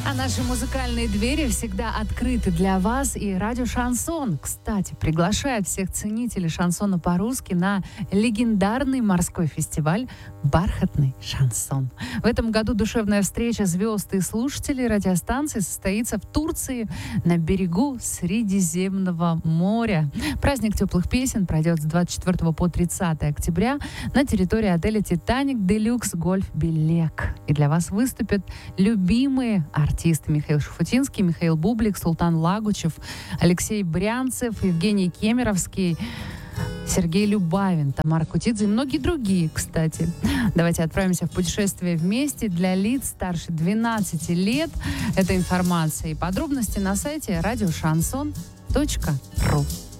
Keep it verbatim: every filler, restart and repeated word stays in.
А наши музыкальные двери всегда открыты для вас. И радио «Шансон», кстати, приглашает всех ценителей шансона по-русски на легендарный морской фестиваль «Бархатный шансон». В этом году душевная встреча звезд и слушателей радиостанции состоится в Турции на берегу Средиземного моря. Праздник теплых песен пройдет с двадцать четвёртого по тридцатое октября на территории отеля «Титаник Делюкс Гольф Белек». И для вас выступят любимые артисты. Артисты Михаил Шуфутинский, Михаил Бублик, Султан Лагучев, Алексей Брянцев, Евгений Кемеровский, Сергей Любавин, Тамара Кутидзе и многие другие, кстати. Давайте отправимся в путешествие вместе для лиц старше двенадцати лет. Это информация и подробности на сайте радио шансон точка ру.